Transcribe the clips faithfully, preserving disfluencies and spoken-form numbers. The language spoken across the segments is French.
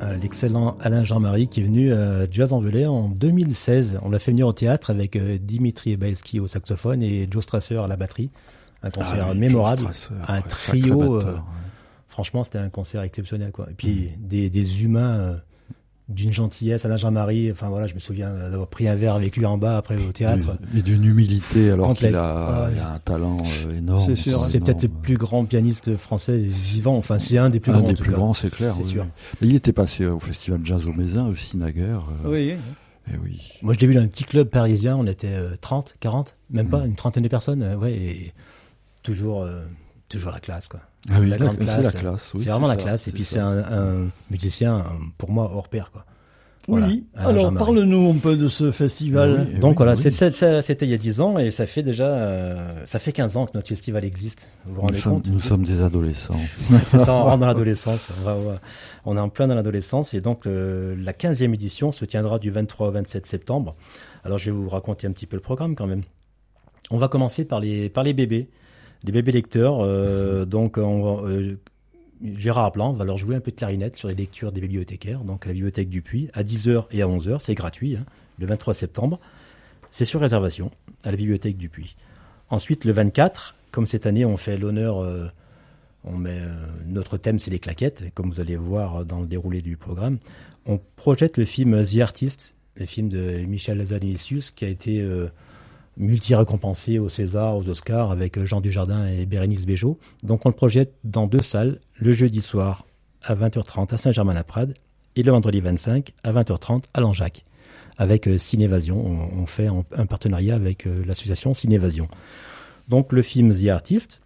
L'excellent Alain Jean-Marie qui est venu à Jazz-en-Velay en deux mille seize. On l'a fait venir au théâtre avec Dimitri Ebaeski au saxophone et Joe Strasser à la batterie. Un concert ah oui, mémorable, Strasser, un ouais, trio. Euh, ouais. Franchement, c'était un concert exceptionnel, quoi. Et puis mmh. des, des humains euh, d'une gentillesse, Alain Jean-Marie. Enfin voilà, je me souviens d'avoir pris un verre avec lui en bas après au théâtre. Et, et d'une humilité alors Complète. qu'il a, ah, ouais. il a un talent euh, énorme. C'est sûr. C'est énorme. Peut-être le plus grand pianiste français vivant. Enfin, c'est un des plus un grands. Un des plus cas. grands, c'est clair. C'est oui. sûr. Mais il était passé au Festival Jazz au Mézin aussi naguère. Euh, oui. Et oui. Moi, je l'ai vu dans un petit club parisien. On était euh, trente, quarante, même pas, mmh. une trentaine de personnes. Euh, ouais. Et toujours, euh, toujours la classe, quoi. Ah oui, la la, grande c'est classe. la classe. Oui, c'est vraiment c'est la ça, classe. c'est Et puis ça. c'est un, un musicien, pour moi, hors pair, quoi. Voilà, oui. Alors, parle-nous un peu de ce festival. Oui, Donc oui, voilà, oui. c'est, c'est, c'est, c'était il y a dix ans et ça fait déjà, euh, ça fait quinze ans que notre festival existe. Vous vous rendez nous compte sommes, Nous sommes des adolescents. C'est ça, on rentre dans l'adolescence. On, va, on, va, on est en plein dans l'adolescence et donc euh, la quinzième édition se tiendra du vingt-trois au vingt-sept septembre. Alors je vais vous raconter un petit peu le programme quand même. On va commencer par les, par les bébés, les bébés lecteurs. Euh, donc on, euh, Gérard Aplan va leur jouer un peu de clarinette sur les lectures des bibliothécaires, donc à la bibliothèque du Puy, à dix heures et à onze heures, c'est gratuit, hein, le vingt-trois septembre. C'est sur réservation, à la bibliothèque du Puy. Ensuite, le vingt-quatre, comme cette année, on fait l'honneur, euh, on met, euh, notre thème, c'est les claquettes, et comme vous allez voir dans le déroulé du programme, on projette le film The Artist, le film de Michel Hazanavicius, qui a été euh, multi-récompensé au César, aux Oscars, avec Jean Dujardin et Bérénice Bejo. Donc on le projette dans deux salles, le jeudi soir à vingt heures trente à Saint-Germain-la-Prade et le vendredi vingt-cinq à vingt heures trente à Langeac. Avec euh, Cinévasion, on, on fait un, un partenariat avec euh, l'association Cinévasion. Donc le film The Artist.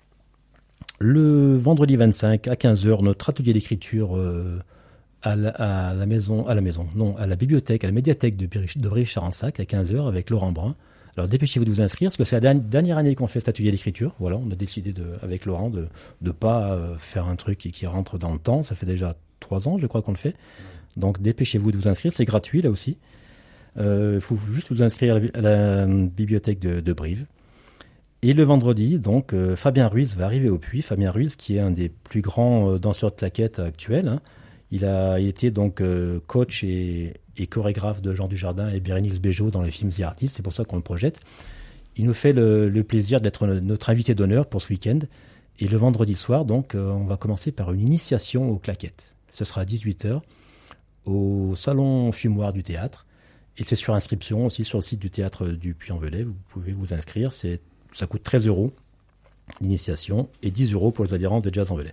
Le vendredi vingt-cinq à quinze heures, notre atelier d'écriture euh, à, la, à la maison, à la maison, non, à la bibliothèque, à la médiathèque de, de Bréchy-Charensac à quinze heures avec Laurent Brun. Alors dépêchez-vous de vous inscrire, parce que c'est la dernière année qu'on fait cet atelier d'écriture. Voilà, on a décidé de, avec Laurent de ne pas euh, faire un truc qui, qui rentre dans le temps. Ça fait déjà trois ans, je crois, qu'on le fait. Donc dépêchez-vous de vous inscrire, c'est gratuit là aussi. Il euh, faut juste vous inscrire à la, à la bibliothèque de, de Brive. Et le vendredi, donc, euh, Fabien Ruiz va arriver au Puy. Fabien Ruiz, qui est un des plus grands euh, danseurs de claquettes actuels. Hein. Il a il été donc euh, coach et, et chorégraphe de Jean Dujardin et Bérénice Bejo dans le film The Artist. C'est pour ça qu'on le projette. Il nous fait le, le plaisir d'être notre invité d'honneur pour ce week-end. Et le vendredi soir, donc, euh, on va commencer par une initiation aux claquettes. Ce sera à dix-huit heures au salon fumoir du théâtre. Et c'est sur inscription aussi sur le site du théâtre du Puy-en-Velay. Vous pouvez vous inscrire. C'est, ça coûte treize euros l'initiation et dix euros pour les adhérents de Jazz-en-Velay.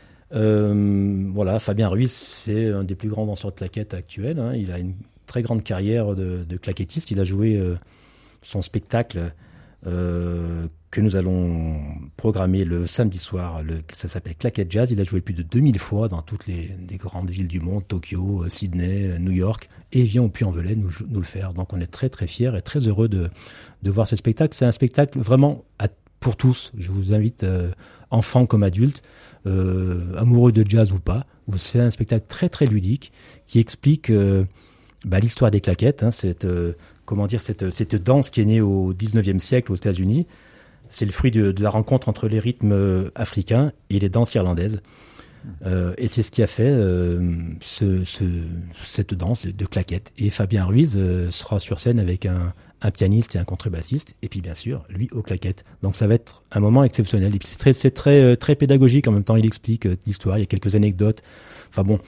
Euh, voilà, Fabien Ruiz, c'est un des plus grands danseurs de claquettes actuels. Hein. Il a une très grande carrière de, de claquettiste. Il a joué euh, son spectacle euh, que nous allons programmer le samedi soir. Le, ça s'appelle Claquette Jazz. Il a joué plus de deux mille fois dans toutes les, les grandes villes du monde, Tokyo, Sydney, New York, et il vient au Puy-en-Velay nous, nous le faire. Donc on est très très fiers et très heureux de, de voir ce spectacle. C'est un spectacle vraiment à, pour tous. Je vous invite, euh, enfants comme adultes, euh, amoureux de jazz ou pas. C'est un spectacle très très ludique qui explique euh, bah, l'histoire des claquettes. Hein, cette, euh, comment dire, cette, cette danse qui est née au dix-neuvième siècle aux États-Unis. C'est le fruit de, de la rencontre entre les rythmes africains et les danses irlandaises. Euh, et c'est ce qui a fait euh, ce, ce, cette danse de claquettes. Et Fabien Ruiz euh, sera sur scène avec un, un pianiste et un contrebassiste, et puis bien sûr, lui aux claquettes. Donc ça va être un moment exceptionnel. Et puis c'est très, c'est très, très pédagogique en même temps, il explique euh, l'histoire, il y a quelques anecdotes. Enfin bon,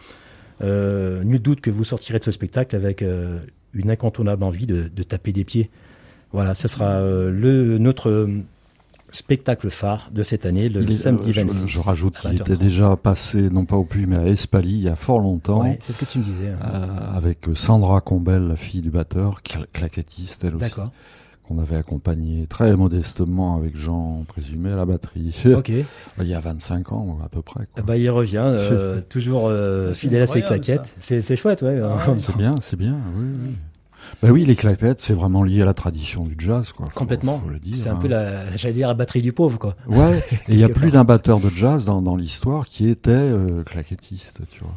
euh, nul doute que vous sortirez de ce spectacle avec euh, une incontournable envie de, de taper des pieds. Voilà, ce sera euh, le, notre... Euh, spectacle phare de cette année, le est, samedi euh, vingt-six. Je, je rajoute qu'il était déjà passé, non pas au Puy, mais à Espaly, il y a fort longtemps. Ouais, c'est ce que tu me disais. Hein. Euh, avec Sandra Combel, la fille du batteur, claquettiste, elle aussi. D'accord. Qu'on avait accompagné très modestement avec Jean Présumé à la batterie. Ok. Il y a vingt-cinq ans, à peu près. Quoi. Bah, il revient, euh, toujours euh, fidèle à ses claquettes. C'est, c'est chouette, ouais. Ah, c'est bien, c'est bien, oui, oui. Ben oui, les claquettes, c'est vraiment lié à la tradition du jazz, quoi. Faut, Complètement. Faut le dire, c'est un hein. peu la, j'allais dire, la batterie du pauvre, quoi. Ouais. Et il y a plus d'un batteur de jazz dans, dans l'histoire qui était euh, claquettiste, tu vois.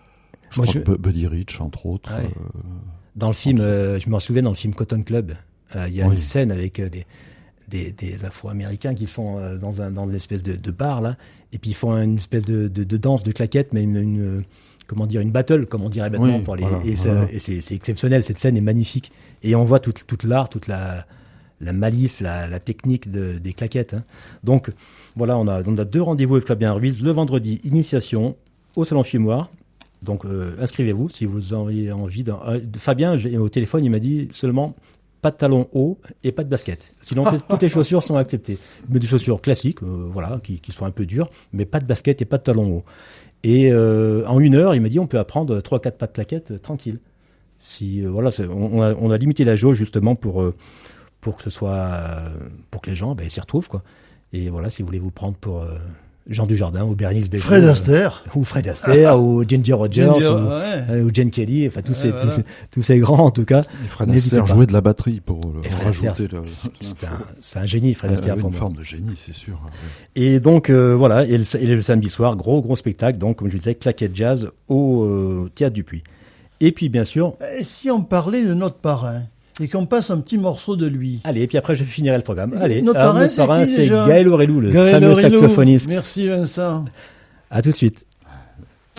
Je Moi, crois je... que Buddy Rich, entre autres. Ouais. Euh... Dans le film, euh, je m'en souviens, dans le film Cotton Club, il euh, y a oui. une scène avec euh, des, des, des Afro-Américains qui sont euh, dans un dans une espèce de, de bar là, et puis ils font une espèce de, de, de danse de claquettes, mais une, une comment dire, une battle, comme on dirait maintenant. Oui, pour les, voilà, et voilà. c'est, et c'est, c'est exceptionnel, cette scène est magnifique. Et on voit toute, toute l'art, toute la, la malice, la, la technique de, des claquettes. Hein. Donc, voilà, on a, on a deux rendez-vous avec Fabien Ruiz. Le vendredi, initiation au Salon Fumoir. Donc, euh, inscrivez-vous si vous avez envie. De, euh, Fabien, j'ai, au téléphone, il m'a dit seulement pas de talons hauts et pas de baskets. Sinon, t- toutes les chaussures sont acceptées. Mais des chaussures classiques, euh, voilà, qui, qui sont un peu dures, mais pas de baskets et pas de talons hauts. Et euh, en une heure, il m'a dit on peut apprendre trois quatre pas de claquettes euh, tranquille. Si, euh, voilà, c'est, on, a, on a limité la jauge justement pour, euh, pour que ce soit, euh, pour que les gens ben, s'y retrouvent, quoi. Et voilà, si vous voulez vous prendre pour... Euh, Jean Dujardin ou Bernice Bejo, Fred Astaire, euh, ou Fred Astaire, ou Ginger Rogers, Ginger, ou, ouais. euh, ou Jen Kelly, enfin tous Ouais, ces, voilà. tous, ces, tous ces grands en tout cas. Et Fred N'hésitez Astaire pas. jouait de la batterie pour euh, Et Fred rajouter Astaire, le. c'est, c'est, un, c'est un génie, Fred Astaire avait pour une moi. forme de génie, c'est sûr. Ouais. Et donc euh, voilà, et le, et le samedi soir, gros gros spectacle, donc comme je disais, claquette jazz au euh, Théâtre du Puy. Et puis bien sûr, Et si on parlait de notre parrain et qu'on passe un petit morceau de lui. allez, et puis après je finirai le programme. Allez, Notre alors, parrain, notre parrain, c'est qui, c'est déjà Gaël Aurelou, le Gaël fameux Aurelou. saxophoniste. Merci Vincent. À tout de suite.